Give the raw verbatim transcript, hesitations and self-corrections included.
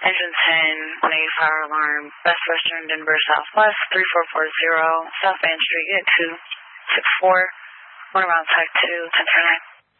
Engine ten, one eighty fire alarm, Best Western Denver Southwest, three four four zero, South Main Street, unit two six four, one around type two, ten nine.